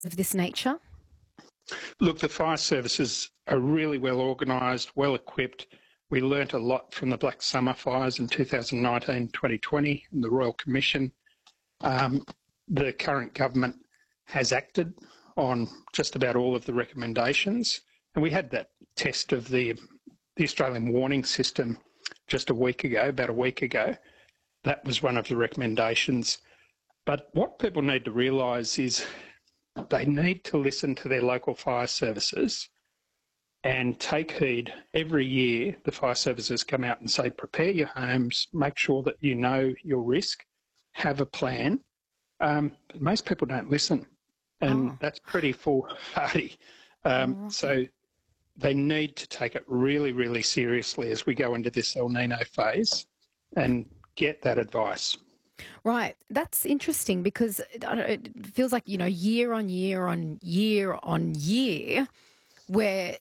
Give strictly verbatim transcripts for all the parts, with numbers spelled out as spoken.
of this nature? Look, the fire services are really well organised, well equipped. We learnt a lot from the Black Summer fires in two thousand nineteen twenty twenty and the Royal Commission. Um, the current government has acted on just about all of the recommendations. And we had that test of the, the Australian warning system just a week ago, about a week ago. That was one of the recommendations. But what people need to realise is they need to listen to their local fire services and take heed. Every year, the fire services come out and say, prepare your homes, make sure that you know your risk, have a plan. Um, but most people don't listen, and oh. that's pretty foolhardy. Um, oh. So they need to take it really, really seriously as we go into this El Nino phase and get that advice. Right. That's interesting because it feels like, you know, year on year on year on year, where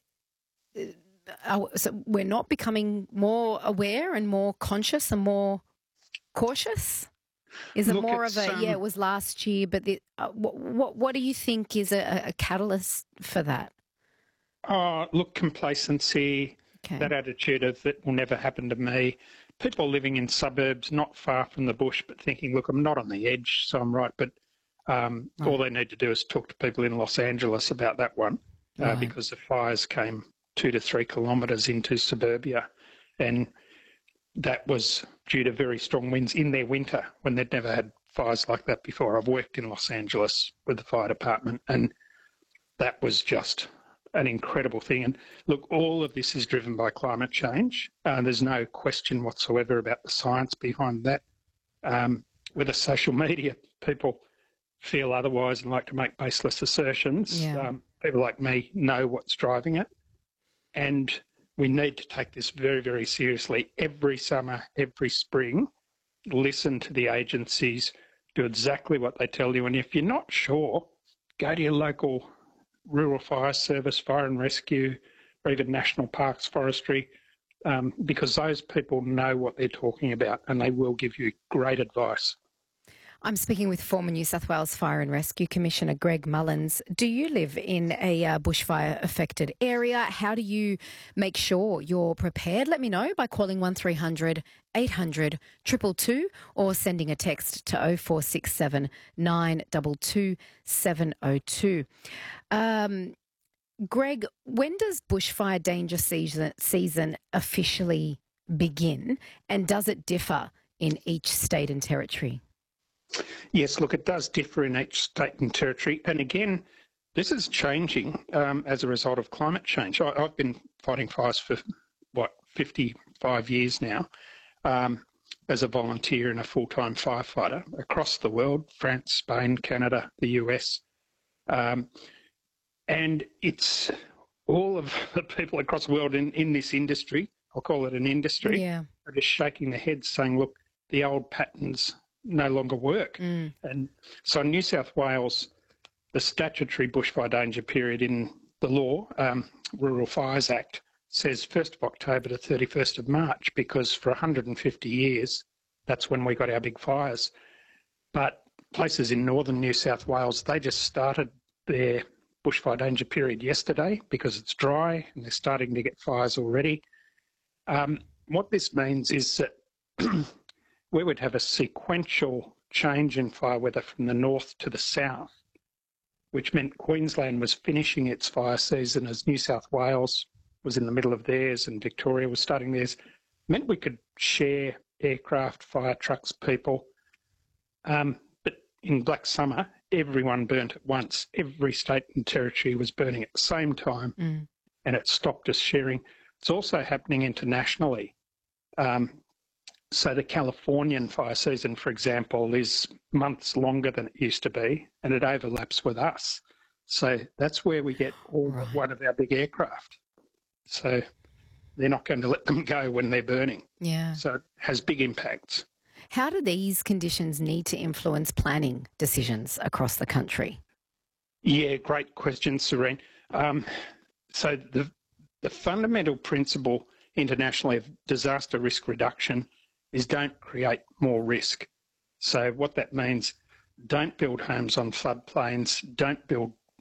uh, so we're not becoming more aware and more conscious and more cautious. Is it Look, more of a, um, yeah, it was last year, but the, uh, what, what what do you think is a, a catalyst for that? Oh, look, complacency, okay. that attitude of it will never happen to me. People living in suburbs not far from the bush but thinking, look, I'm not on the edge, so I'm right. But um, right. all they need to do is talk to people in Los Angeles about that one uh, right. because the fires came two to three kilometres into suburbia, and that was due to very strong winds in their winter when they'd never had fires like that before. I've worked in Los Angeles with the fire department, and that was just an incredible thing. And look, all of this is driven by climate change. Uh, there's no question whatsoever about the science behind that. Um, with the social media, people feel otherwise and like to make baseless assertions. Yeah. Um, people like me know what's driving it. And we need to take this very, very seriously. Every summer, every spring, listen to the agencies, do exactly what they tell you. And if you're not sure, go to your local Rural Fire Service, Fire and Rescue, or even National Parks Forestry, um, because those people know what they're talking about and they will give you great advice. I'm speaking with former New South Wales Fire and Rescue Commissioner Greg Mullins. Do you live in a uh, bushfire-affected area? How do you make sure you're prepared? Let me know by calling one three hundred eight hundred two two two or sending a text to oh four six seven nine two two seven oh two. Um, Greg, when does bushfire danger season, season officially begin, and does it differ in each state and territory? Yes, look, it does differ in each state and territory. And again, this is changing um, as a result of climate change. I, I've been fighting fires for, what, fifty-five years now um, as a volunteer and a full-time firefighter across the world, France, Spain, Canada, the U S. Um, and it's all of the people across the world in, in this industry, I'll call it an industry, yeah. are just shaking their heads saying, look, the old patterns no longer work. Mm. And so in New South Wales, the statutory bushfire danger period in the law, um, Rural Fires Act, says first of October to thirty-first of March, because for one hundred fifty years, that's when we got our big fires. But places in northern New South Wales, they just started their bushfire danger period yesterday because it's dry and they're starting to get fires already. Um, what this means is that we would have a sequential change in fire weather from the north to the south, which meant Queensland was finishing its fire season as New South Wales was in the middle of theirs and Victoria was starting theirs. It meant we could share aircraft, fire trucks, people. Um, but in Black Summer, everyone burnt at once. Every state and territory was burning at the same time, mm. and it stopped us sharing. It's also happening internationally. Um, So the Californian fire season, for example, is months longer than it used to be, and it overlaps with us. So that's where we get all right. one of our big aircraft. So they're not going to let them go when they're burning. Yeah. So it has big impacts. How do these conditions need to influence planning decisions across the country? Yeah, great question, Serene. Um, so the the fundamental principle internationally of disaster risk reduction is don't create more risk. So what that means, don't build homes on floodplains, don't build